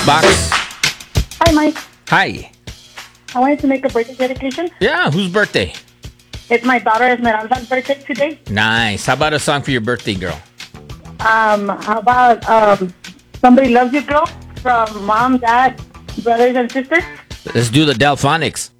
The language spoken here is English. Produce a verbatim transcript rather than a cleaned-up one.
Box. Hi, Mike. Hi. I wanted to make a birthday dedication. Yeah, whose birthday? It's my daughter Esmeralda's birthday today. Nice. How about a song for your birthday, girl? Um, how about um, Somebody Loves You, Girl from Mom, Dad, brothers, and sisters? Let's do the Delphonics.